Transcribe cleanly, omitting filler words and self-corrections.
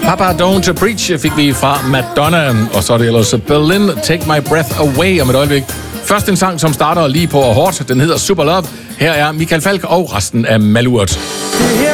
Papa Don't Preach fik vi fra Madonna, og så er det ellers Berlin, Take My Breath Away om et øjeblik. Først en sang, som starter lige på hårdt. Den hedder Super Love. Her er Michael Falch og resten af Malurt.